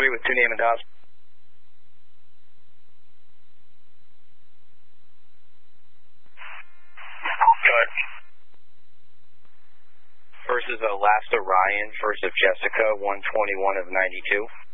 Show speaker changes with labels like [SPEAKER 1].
[SPEAKER 1] 3 with 2 name and house.
[SPEAKER 2] Good.
[SPEAKER 1] First is Last Orion, first of Jessica, 121 of 92.